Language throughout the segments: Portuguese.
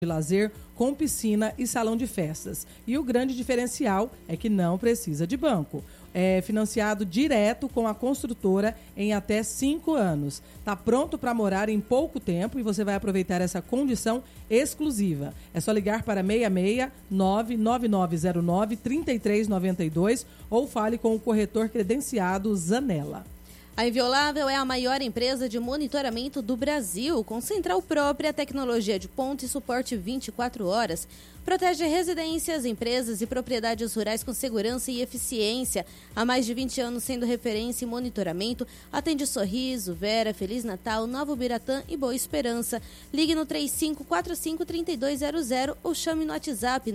de lazer com piscina e salão de festas. E o grande diferencial é que não precisa de banco. É financiado direto com a construtora em até 5 anos. Está pronto para morar em pouco tempo e você vai aproveitar essa condição exclusiva. É só ligar para 669-9909-3392 ou fale com o corretor credenciado Zanella. A Inviolável é a maior empresa de monitoramento do Brasil, com central própria, tecnologia de ponta e suporte 24 horas. Protege residências, empresas e propriedades rurais com segurança e eficiência. Há mais de 20 anos sendo referência em monitoramento. Atende Sorriso, Vera, Feliz Natal, Novo Biratã e Boa Esperança. Ligue no 3545-3200 ou chame no WhatsApp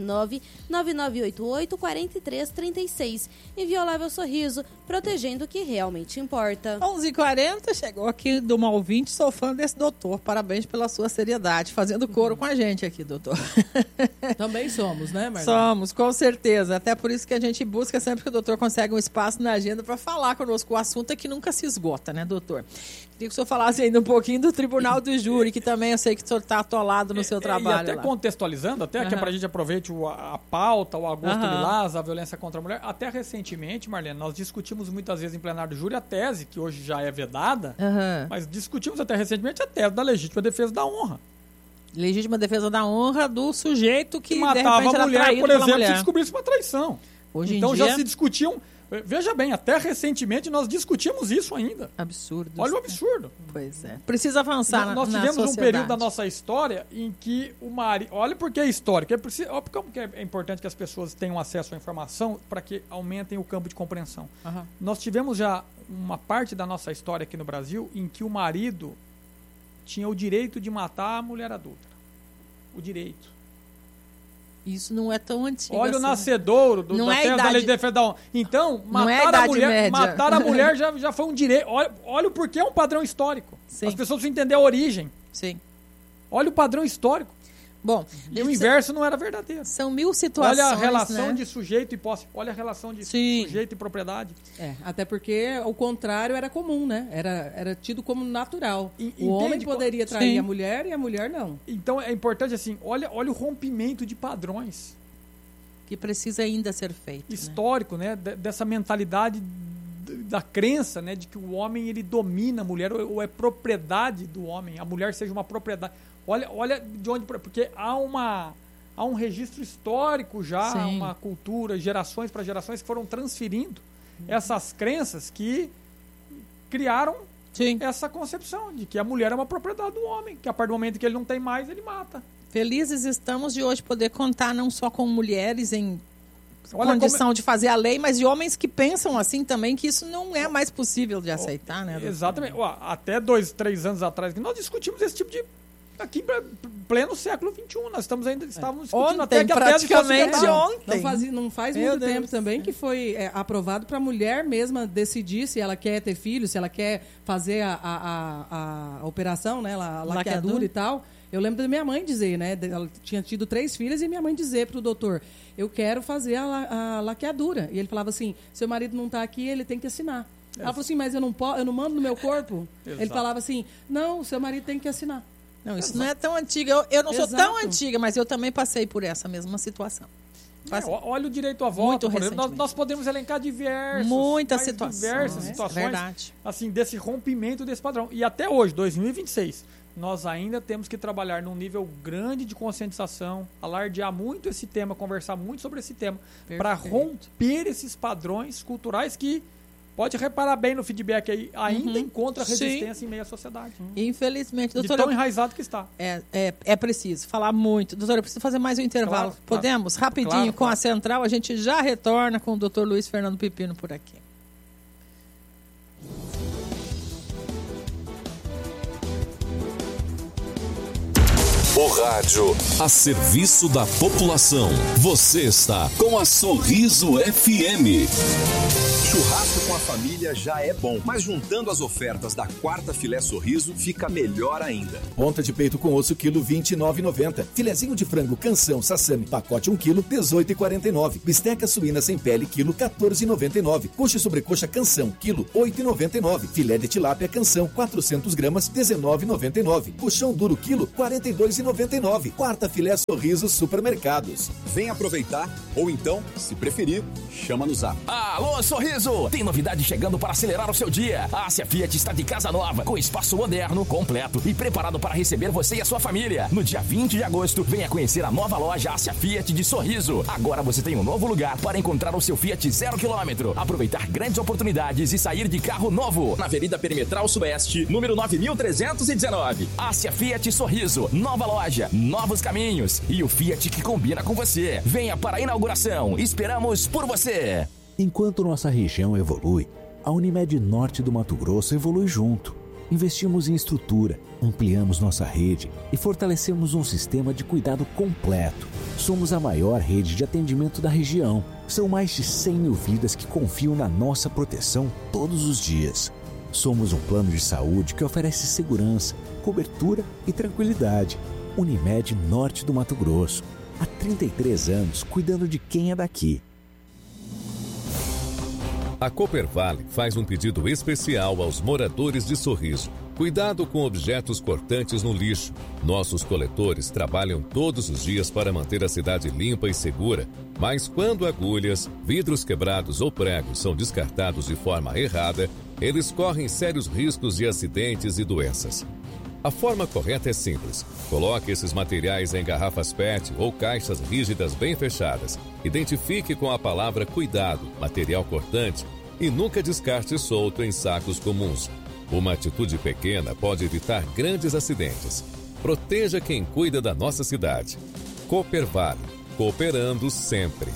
99988-4336. Inviolável Sorriso, protegendo o que realmente importa. 11h40, chegou aqui do uma ouvinte, sou fã desse doutor. Parabéns pela sua seriedade, fazendo coro com a gente aqui, doutor. Também somos, né, Marlene? Somos, com certeza. Até por isso que a gente busca sempre que o doutor consegue um espaço na agenda para falar conosco. O assunto é que nunca se esgota, né, doutor? Queria que o senhor falasse ainda um pouquinho do Tribunal do Júri, que também eu sei que o senhor está atolado no seu trabalho. E até lá. Contextualizando, até que para a gente aproveite a pauta, o Agosto Lilás, a violência contra a mulher. Até recentemente, Marlene, nós discutimos muitas vezes em plenário do júri a tese, que hoje já é vedada, mas discutimos até recentemente a tese da legítima defesa da honra. Legítima defesa da honra do sujeito que matava de repente, a mulher, era por exemplo, mulher. se descobrisse uma traição. Hoje então em dia... já se discutiam. Veja bem, até recentemente nós discutimos isso ainda. Absurdo. Olha o absurdo. Pois é. Precisa avançar Nós na tivemos sociedade. um período da nossa história em que o marido... Olha porque é histórico. Como é importante que as pessoas tenham acesso à informação para que aumentem o campo de compreensão. Nós tivemos já uma parte da nossa história aqui no Brasil em que o marido tinha o direito de matar a mulher adulta. O direito. Isso não é tão antigo. Olha assim, o nascedouro da lei de defesa da honra. Então, matar a mulher já foi um direito. Olha o porquê é um padrão histórico. Sim. As pessoas precisam entender a origem. Sim. Olha o padrão histórico. Bom, e o inverso não era verdadeiro. São 1000 situações. Olha a relação, né, de sujeito e posse. Olha a relação de sujeito e propriedade. Até porque o contrário era comum, né? Era tido como natural. O homem poderia trair a mulher e a mulher não. Então é importante assim, olha o rompimento de padrões. Que precisa ainda ser feito. Histórico, né? Dessa mentalidade da crença, né? De que o homem ele domina a mulher ou é propriedade do homem. A mulher seja uma propriedade. Olha de onde... Porque há um registro histórico já, uma cultura, gerações para gerações que foram transferindo essas crenças que criaram essa concepção de que a mulher é uma propriedade do homem, que a partir do momento que ele não tem mais, ele mata. Felizes estamos de hoje poder contar não só com mulheres em condição de fazer a lei, mas de homens que pensam assim também, que isso não é mais possível de aceitar, né? Doutor? Exatamente. Até 2-3 anos atrás, nós discutimos esse tipo de... Aqui em pleno século XXI, nós estávamos discutindo ontem, até que a tese praticamente ontem. Não faz muito tempo também que foi aprovado para a mulher mesma decidir se ela quer ter filho, se ela quer fazer a operação, né, a laqueadura e tal. Eu lembro da minha mãe dizer, né, ela tinha tido 3 filhas e minha mãe dizer para o doutor, eu quero fazer a laqueadura. E ele falava assim, seu marido não está aqui, ele tem que assinar. Ela falou assim, mas eu não mando no meu corpo? Ele falava assim, não, seu marido tem que assinar. Não, isso não é tão antigo. Eu não sou tão antiga, mas eu também passei por essa mesma situação. Olha o direito à volta, por exemplo. Nós podemos elencar diversas situações verdade. Assim, desse rompimento desse padrão. E até hoje, 2026, nós ainda temos que trabalhar num nível grande de conscientização, alardear muito esse tema, conversar muito sobre esse tema, para romper esses padrões culturais que... Pode reparar bem no feedback aí, ainda encontra resistência em meio à sociedade. Infelizmente, doutora. De tão enraizado que está. É preciso falar muito. Doutora, eu preciso fazer mais um intervalo. Claro, podemos? Rapidinho, com a central, a gente já retorna com o doutor Luiz Fernando Pepino por aqui. O rádio a serviço da população. Você está com a Sorriso FM. Churrasco com a família já é bom, mas juntando as ofertas da quarta filé Sorriso fica melhor ainda. Ponta de peito com osso, quilo R$29,90. Filezinho de frango Canção Sassami, pacote 1 quilo, R$18,49. Bisteca suína sem pele, quilo R$14,99. Coxa e sobrecoxa Canção, quilo R$8,99. Filé de tilápia Canção, 400 gramas, R$19,99. Colchão duro, quilo R$42,99. Quarta filé Sorriso Supermercados. Vem aproveitar, ou então, se preferir, chama no zap. Alô, Sorriso! Tem novidade chegando para acelerar o seu dia. A Ásia Fiat está de casa nova, com espaço moderno, completo e preparado para receber você e a sua família. No dia 20 de agosto, venha conhecer a nova loja Ásia Fiat de Sorriso. Agora você tem um novo lugar para encontrar o seu Fiat 0 km, aproveitar grandes oportunidades e sair de carro novo. Na Avenida Perimetral Sueste, número 9319. Ásia Fiat Sorriso, nova loja, novos caminhos e o Fiat que combina com você. Venha para a inauguração. Esperamos por você. Enquanto nossa região evolui, a Unimed Norte do Mato Grosso evolui junto. Investimos em estrutura, ampliamos nossa rede e fortalecemos um sistema de cuidado completo. Somos a maior rede de atendimento da região. São mais de 100 mil vidas que confiam na nossa proteção todos os dias. Somos um plano de saúde que oferece segurança, cobertura e tranquilidade. Unimed Norte do Mato Grosso. Há 33 anos cuidando de quem é daqui. A Coopervale faz um pedido especial aos moradores de Sorriso. Cuidado com objetos cortantes no lixo. Nossos coletores trabalham todos os dias para manter a cidade limpa e segura, mas quando agulhas, vidros quebrados ou pregos são descartados de forma errada, eles correm sérios riscos de acidentes e doenças. A forma correta é simples. Coloque esses materiais em garrafas PET ou caixas rígidas bem fechadas. Identifique com a palavra cuidado, material cortante, e nunca descarte solto em sacos comuns. Uma atitude pequena pode evitar grandes acidentes. Proteja quem cuida da nossa cidade. Coopervale, cooperando sempre.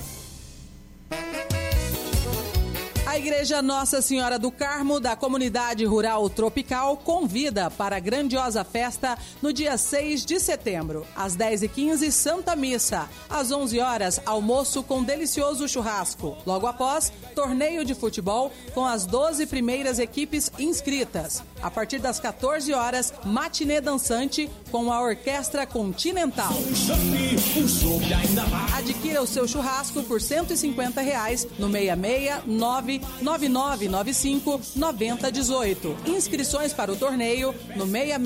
A Igreja Nossa Senhora do Carmo, da Comunidade Rural Tropical, convida para a grandiosa festa no dia 6 de setembro. Às 10h15, Santa Missa. Às 11 horas, almoço com delicioso churrasco. Logo após, torneio de futebol com as 12 primeiras equipes inscritas. A partir das 14 horas, matinê dançante com a Orquestra Continental. Adquira o seu churrasco por R$150 no 669-9995-9018. Inscrições para o torneio no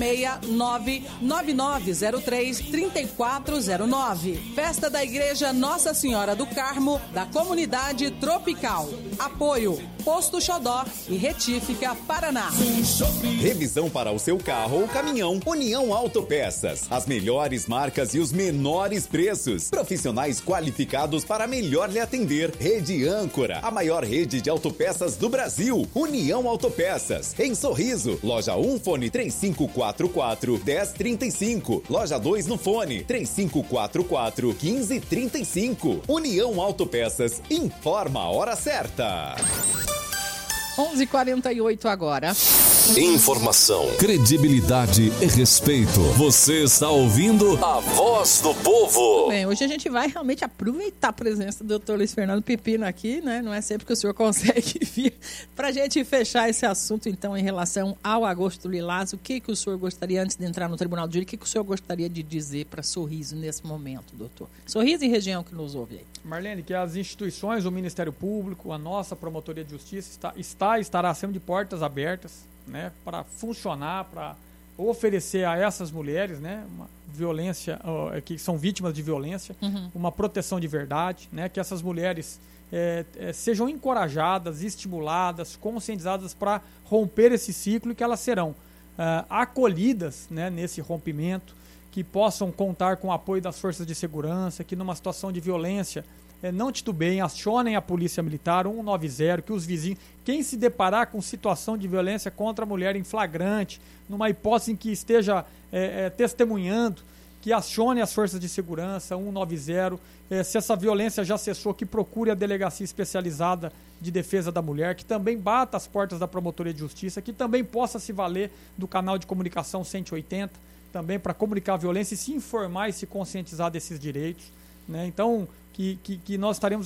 669-9903-3409. Festa da Igreja Nossa Senhora do Carmo, da Comunidade Tropical. Apoio Posto Xodó e Retífica Paraná. Revisão para o seu carro ou caminhão. União Autopeças. As melhores marcas e os menores preços. Profissionais qualificados para melhor lhe atender. Rede Âncora, a maior rede de autopeças do Brasil. União Autopeças. Em Sorriso. Loja 1, fone 3544-1035. Loja 2 no fone 3544-1535. União Autopeças. Informa a hora certa. 11h48 agora. Informação, credibilidade e respeito. Você está ouvindo a Voz do Povo. Bem, hoje a gente vai realmente aproveitar a presença do Dr. Luiz Fernando Pepino aqui, né? Não é sempre que o senhor consegue vir para a gente fechar esse assunto, então, em relação ao Agosto Lilás. O que o senhor gostaria, antes de entrar no Tribunal do Júri, o que o senhor gostaria de dizer para Sorriso nesse momento, doutor? Sorriso e região que nos ouve aí. Marlene, que as instituições, o Ministério Público, a nossa Promotoria de Justiça estará sempre de portas abertas, né, para funcionar, para oferecer a essas mulheres, né, uma violência, que são vítimas de violência, uma proteção de verdade, né, que essas mulheres sejam encorajadas, estimuladas, conscientizadas para romper esse ciclo e que elas serão acolhidas, né, nesse rompimento, que possam contar com o apoio das forças de segurança, que numa situação de violência não titubeiem, acionem a Polícia Militar 190, que os vizinhos, quem se deparar com situação de violência contra a mulher em flagrante, numa hipótese em que esteja testemunhando, que acione as forças de segurança 190, se essa violência já cessou, que procure a Delegacia Especializada de Defesa da Mulher, que também bata as portas da Promotoria de Justiça, que também possa se valer do canal de comunicação 180, também para comunicar a violência e se informar e se conscientizar desses direitos, né? Então, que nós estaremos aqui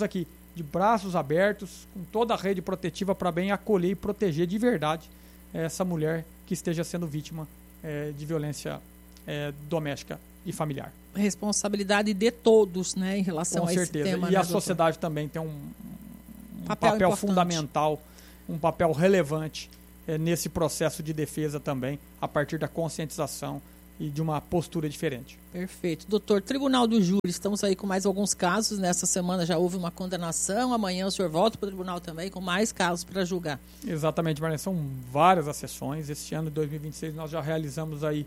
de braços abertos, com toda a rede protetiva para bem acolher e proteger de verdade essa mulher que esteja sendo vítima de violência doméstica e familiar. Responsabilidade de todos, né, em relação a esse tema. E a sociedade também tem um papel fundamental, um papel relevante nesse processo de defesa também, a partir da conscientização e de uma postura diferente. Perfeito. Doutor, Tribunal do Júri, estamos aí com mais alguns casos. Nessa semana já houve uma condenação, amanhã o senhor volta para o tribunal também com mais casos para julgar. Exatamente, Marlene. São várias as sessões. Este ano de 2026 nós já realizamos aí,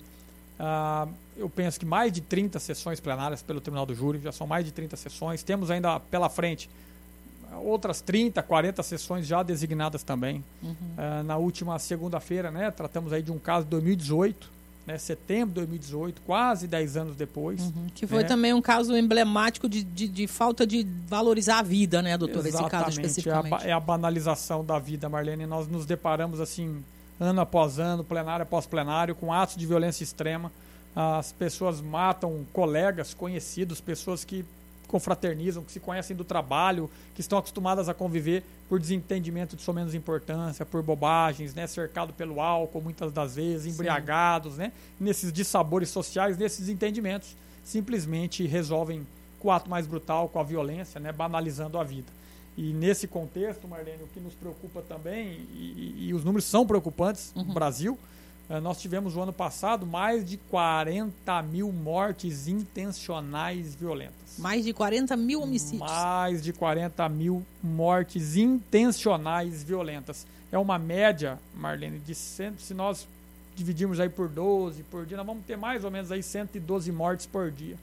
eu penso que mais de 30 sessões plenárias pelo Tribunal do Júri, já são mais de 30 sessões. Temos ainda pela frente outras 30, 40 sessões já designadas também. Na última segunda-feira, né, tratamos aí de um caso de 2018, setembro de 2018, quase 10 anos depois. Que foi também um caso emblemático de falta de valorizar a vida, né, doutor? Exatamente. Esse caso especificamente. É a banalização da vida, Marlene. Nós nos deparamos assim, ano após ano, plenário após plenário, com atos de violência extrema. As pessoas matam colegas, conhecidos, pessoas que confraternizam, que se conhecem do trabalho, que estão acostumadas a conviver por desentendimento de sua menos importância, por bobagens, né, cercado pelo álcool, muitas das vezes, embriagados, né, nesses dissabores sociais, nesses entendimentos, simplesmente resolvem com o ato mais brutal, com a violência, né, banalizando a vida. E nesse contexto, Marlene, o que nos preocupa também, e os números são preocupantes no Brasil, nós tivemos no ano passado mais de 40 mil mortes intencionais violentas. Mais de 40 mil homicídios. Mais de 40 mil mortes intencionais violentas. É uma média, Marlene, de 100, se nós dividirmos aí por 12 por dia, nós vamos ter mais ou menos aí 112 mortes por dia.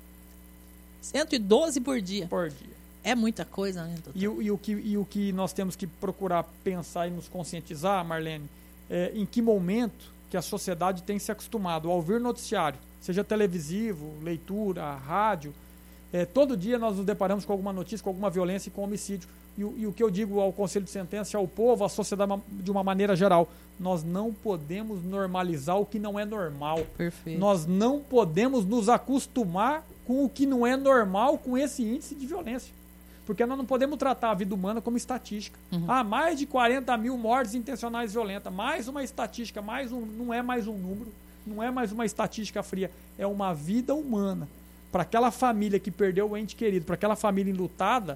112 por dia? Por dia. É muita coisa, né, doutor? E o que nós temos que procurar pensar e nos conscientizar, Marlene, em que momento que a sociedade tem se acostumado a ouvir noticiário, seja televisivo, leitura, rádio. Todo dia nós nos deparamos com alguma notícia, com alguma violência e com homicídio. E o que eu digo ao Conselho de Sentença, ao povo, à sociedade de uma maneira geral, nós não podemos normalizar o que não é normal. Perfeito. Nós não podemos nos acostumar com o que não é normal com esse índice de violência. Porque nós não podemos tratar a vida humana como estatística. Mais de 40 mil mortes intencionais violentas. Mais uma estatística, não é mais um número, não é mais uma estatística fria. É uma vida humana. Para aquela família que perdeu o ente querido, para aquela família enlutada,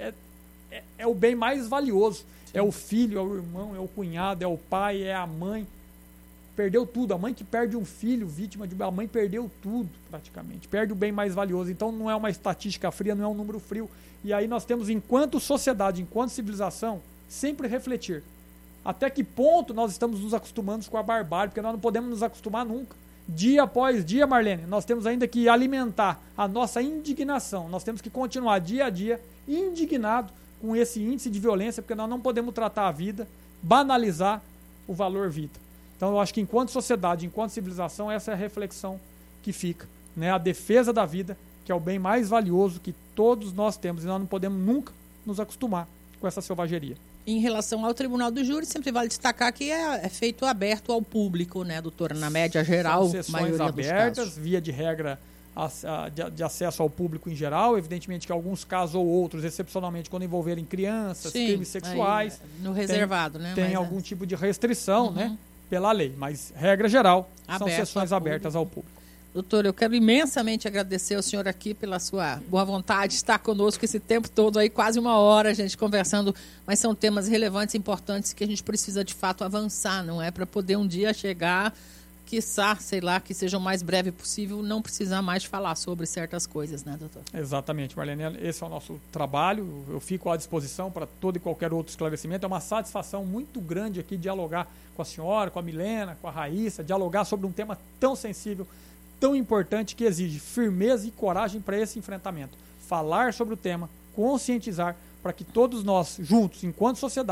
é o bem mais valioso. Sim. É o filho, é o irmão, é o cunhado, é o pai, é a mãe. Perdeu tudo. A mãe que perde um filho, vítima de... A mãe perdeu tudo, praticamente. Perde o bem mais valioso. Então não é uma estatística fria, não é um número frio. E aí nós temos, enquanto sociedade, enquanto civilização, sempre refletir. Até que ponto nós estamos nos acostumando com a barbárie, porque nós não podemos nos acostumar nunca. Dia após dia, Marlene, nós temos ainda que alimentar a nossa indignação. Nós temos que continuar dia a dia indignado com esse índice de violência, porque nós não podemos tratar a vida, banalizar o valor vida. Então eu acho que enquanto sociedade, enquanto civilização, essa é a reflexão que fica, né? A defesa da vida, que é o bem mais valioso que todos nós temos, e nós não podemos nunca nos acostumar com essa selvageria. Em relação ao Tribunal do Júri, sempre vale destacar que é feito aberto ao público, né, doutora? Na média geral, são sessões abertas, via de regra de acesso ao público em geral. Evidentemente que alguns casos ou outros, excepcionalmente quando envolverem crianças, sim, crimes sexuais, no reservado, né? Tem algum tipo de restrição, né, pela lei. Mas, regra geral, são sessões abertas ao público. Doutor, eu quero imensamente agradecer ao senhor aqui pela sua boa vontade de estar conosco esse tempo todo aí, quase uma hora a gente conversando, mas são temas relevantes e importantes que a gente precisa de fato avançar, não é? Para poder um dia chegar, quiçá, sei lá, que seja o mais breve possível, não precisar mais falar sobre certas coisas, né, doutor? Exatamente, Marlene, esse é o nosso trabalho, eu fico à disposição para todo e qualquer outro esclarecimento. É uma satisfação muito grande aqui dialogar com a senhora, com a Milena, com a Raíssa, dialogar sobre um tema tão sensível, tão importante, que exige firmeza e coragem para esse enfrentamento. Falar sobre o tema, conscientizar, para que todos nós, juntos, enquanto sociedade,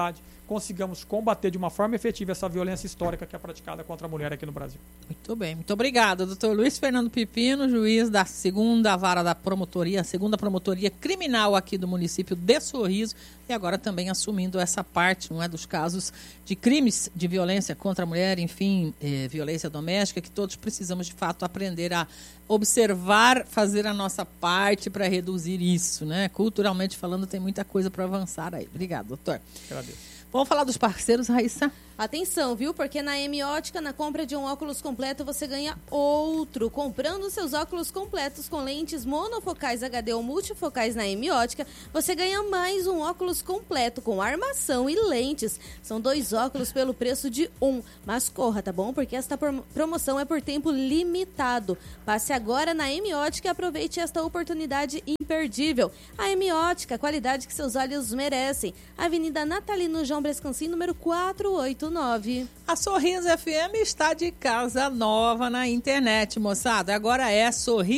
consigamos combater de uma forma efetiva essa violência histórica que é praticada contra a mulher aqui no Brasil. Muito bem, muito obrigada, doutor Luiz Fernando Pipino, juiz da segunda vara da promotoria, a segunda promotoria criminal aqui do município de Sorriso, e agora também assumindo essa parte, não é, dos casos de crimes de violência contra a mulher, enfim, violência doméstica, que todos precisamos de fato aprender a observar, fazer a nossa parte para reduzir isso, né? Culturalmente falando, tem muita coisa para avançar aí. Obrigado, doutor. Agradeço. Vamos falar dos parceiros, Raíssa? Atenção, viu? Porque na M-Ótica, na compra de um óculos completo, você ganha outro. Comprando seus óculos completos com lentes monofocais HD ou multifocais na M-Ótica, você ganha mais um óculos completo com armação e lentes. São 2 óculos pelo preço de 1. Mas corra, tá bom? Porque esta promoção é por tempo limitado. Passe agora na M-Ótica e aproveite esta oportunidade imperdível. A M-Ótica, qualidade que seus olhos merecem. Avenida Natalino João Brescancin, número 489. A Sorriso FM está de casa nova na internet, moçada. Agora é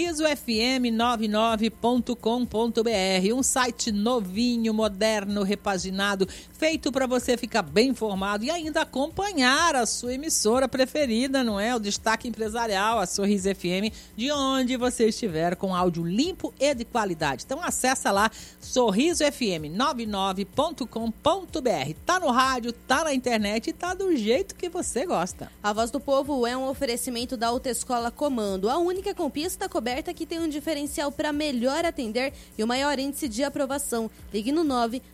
sorrisofm99.com.br, um site novinho, moderno, repaginado, feito para você ficar bem informado e ainda acompanhar a sua emissora preferida, não é? O destaque empresarial, a Sorriso FM, de onde você estiver, com áudio limpo e de qualidade. Então acessa lá, sorrisofm99.com.br. Tá no rádio, tá na internet e tá do jeito que você gosta. A Voz do Povo é um oferecimento da Autoescola Comando, a única com pista coberta que tem um diferencial para melhor atender e o maior índice de aprovação. Ligue no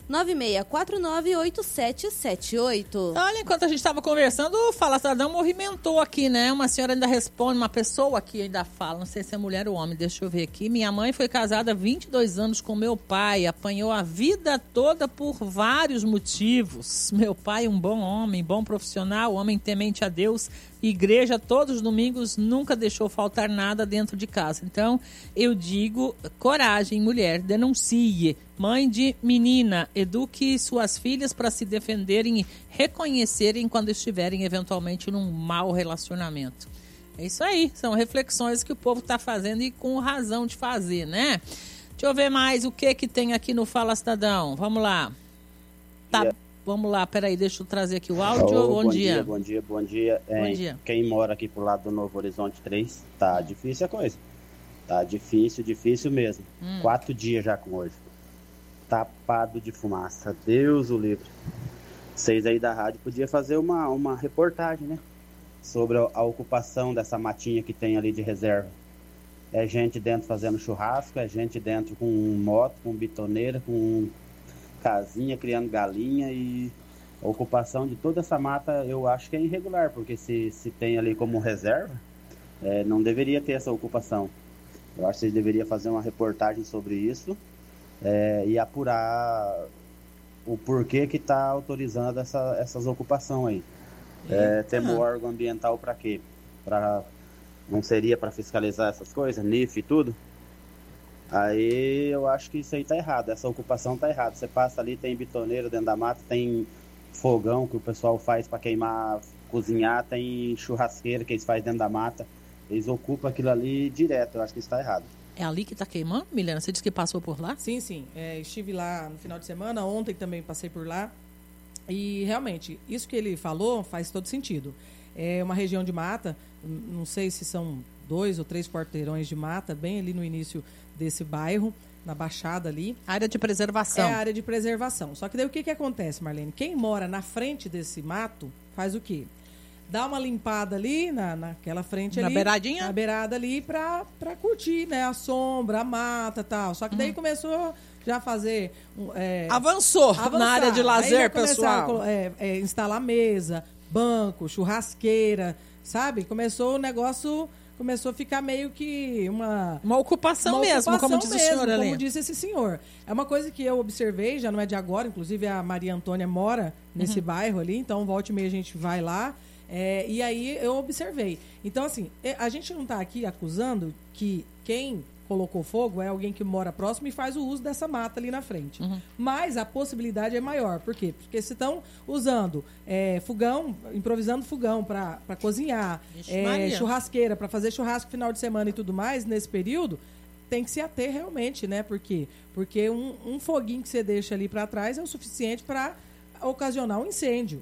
996498778. Olha, enquanto a gente estava conversando, o Fala Cidadão movimentou aqui, né? Uma senhora ainda responde, uma pessoa aqui ainda fala, não sei se é mulher ou homem, deixa eu ver aqui. Minha mãe foi casada há 22 anos com meu pai, apanhou a vida toda por vários motivos. Meu pai, um bom homem, bom profissional, homem temente a Deus, igreja todos os domingos, nunca deixou faltar nada dentro de casa. Então, eu digo, coragem, mulher, denuncie. Mãe de menina, eduque suas filhas para se defenderem e reconhecerem quando estiverem eventualmente num mau relacionamento. É isso aí, são reflexões que o povo está fazendo e com razão de fazer, né? Deixa eu ver mais o que tem aqui no Fala Cidadão. Vamos lá. Tá. Vamos lá, peraí, deixa eu trazer aqui o áudio. Bom dia. Bom dia. Bom dia. Quem mora aqui pro lado do Novo Horizonte 3, tá difícil a coisa. Tá difícil mesmo. 4 dias já com hoje. Tapado de fumaça. Deus o livre. Vocês aí da rádio podiam fazer uma reportagem, né? Sobre a ocupação dessa matinha que tem ali de reserva. É gente dentro fazendo churrasco, é gente dentro com moto, com bitoneira, com casinha, criando galinha, e a ocupação de toda essa mata eu acho que é irregular, porque se tem ali como reserva, não deveria ter essa ocupação. Eu acho que vocês deveriam fazer uma reportagem sobre isso e apurar o porquê que está autorizando essas ocupações aí. Temos órgão ambiental para quê? Não seria para fiscalizar essas coisas, NIF e tudo? Aí eu acho que isso aí tá errado, essa ocupação tá errada. Você passa ali, tem bitoneira dentro da mata, tem fogão que o pessoal faz para queimar, cozinhar, tem churrasqueira que eles fazem dentro da mata. Eles ocupam aquilo ali direto, eu acho que isso tá errado. É ali que tá queimando, Milena? Você disse que passou por lá? Sim. Estive lá no final de semana, ontem também passei por lá. E realmente, isso que ele falou faz todo sentido. É uma região de mata, não sei se são 2 ou 3 quarteirões de mata, bem ali no início desse bairro, na Baixada ali. Área de preservação. É a área de preservação. Só que daí o que acontece, Marlene? Quem mora na frente desse mato faz o quê? Dá uma limpada ali, naquela frente ali. Na beiradinha? Na beirada ali pra curtir, né? A sombra, a mata e tal. Só que daí começou já a fazer... Avançou na área de lazer, pessoal. Instalar mesa, banco, churrasqueira, sabe? Começou o negócio... Começou a ficar meio que uma ocupação mesmo, como disse o senhor ali. Como disse esse senhor. É uma coisa que eu observei, já não é de agora, inclusive a Maria Antônia mora nesse bairro ali, então volta e meia a gente vai lá, e aí eu observei. Então, assim, a gente não está aqui acusando que quem colocou fogo é alguém que mora próximo e faz o uso dessa mata ali na frente. Mas a possibilidade é maior. Por quê? Porque se estão usando fogão, improvisando fogão para cozinhar, churrasqueira para fazer churrasco final de semana e tudo mais, nesse período, tem que se ater realmente, né? Por quê? Porque um foguinho que você deixa ali para trás é o suficiente para ocasionar um incêndio.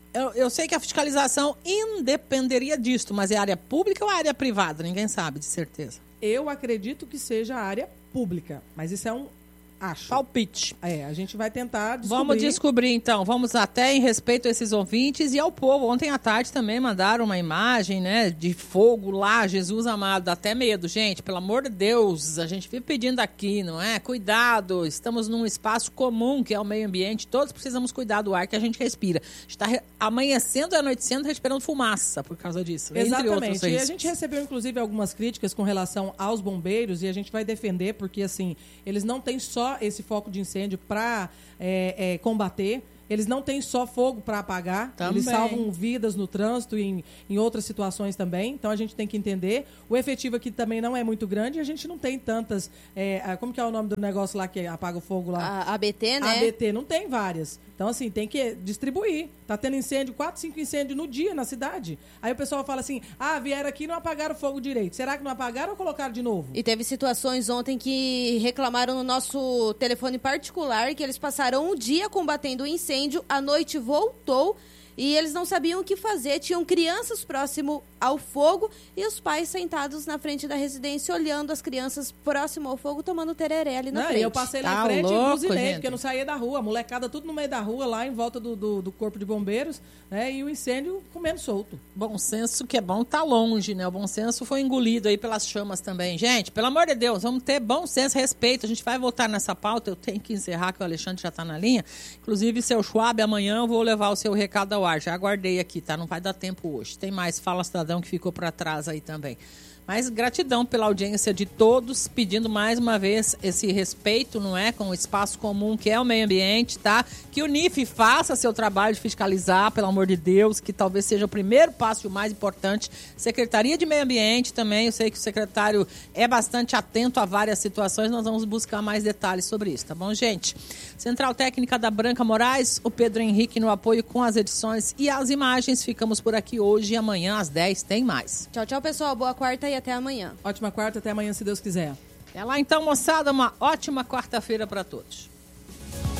Eu sei que a fiscalização independeria disto, mas é área pública ou área privada? Ninguém sabe, de certeza. Eu acredito que seja área pública, mas isso é um acho. Palpite. A gente vai tentar descobrir. Vamos descobrir, então. Vamos até em respeito a esses ouvintes e ao povo. Ontem à tarde também mandaram uma imagem, né, de fogo lá, Jesus amado. Dá até medo, gente. Pelo amor de Deus, a gente vive pedindo aqui, não é? Cuidado, estamos num espaço comum, que é o meio ambiente. Todos precisamos cuidar do ar que a gente respira. Está amanhecendo e anoitecendo respirando fumaça por causa disso. Exatamente. E a gente recebeu, inclusive, algumas críticas com relação aos bombeiros e a gente vai defender, porque, assim, eles não têm só esse foco de incêndio para combater. Eles não têm só fogo para apagar, também. Eles salvam vidas no trânsito e em outras situações também. Então, a gente tem que entender. O efetivo aqui também não é muito grande e a gente não tem tantas... como que é o nome do negócio lá que apaga o fogo lá? A ABT, né? ABT, não tem várias. Então, assim, tem que distribuir. Tá tendo incêndio, 4, 5 incêndios no dia na cidade. Aí o pessoal fala assim, vieram aqui e não apagaram o fogo direito. Será que não apagaram ou colocaram de novo? E teve situações ontem que reclamaram no nosso telefone particular que eles passaram um dia combatendo o incêndio, à noite voltou e eles não sabiam o que fazer. Tinham crianças próximo ao fogo e os pais sentados na frente da residência olhando as crianças próximo ao fogo tomando tereré ali na frente. Eu passei lá na frente e buzinei, porque eu não saía da rua. A molecada tudo no meio da rua, lá em volta do corpo de bombeiros, né? E o incêndio comendo solto. Bom senso que é bom tá longe, né? O bom senso foi engolido aí pelas chamas também. Gente, pelo amor de Deus, vamos ter bom senso, respeito. A gente vai voltar nessa pauta. Eu tenho que encerrar, que o Alexandre já tá na linha. Inclusive, seu Schwab, amanhã eu vou levar o seu recado ao ar. Já aguardei aqui, tá? Não vai dar tempo hoje. Tem mais Fala Cidadão que ficou para trás aí também. Mas gratidão pela audiência de todos, pedindo mais uma vez esse respeito, não é? Com o espaço comum que é o meio ambiente, tá? Que o NIF faça seu trabalho de fiscalizar, pelo amor de Deus, que talvez seja o primeiro passo e o mais importante. Secretaria de Meio Ambiente também, eu sei que o secretário é bastante atento a várias situações, nós vamos buscar mais detalhes sobre isso, tá bom, gente? Central Técnica da Branca Moraes, o Pedro Henrique no apoio com as edições e as imagens. Ficamos por aqui hoje e amanhã às 10 tem mais. Tchau, tchau, pessoal. Boa quarta e até amanhã. Ótima quarta, até amanhã, se Deus quiser. Até lá então, moçada, uma ótima quarta-feira para todos.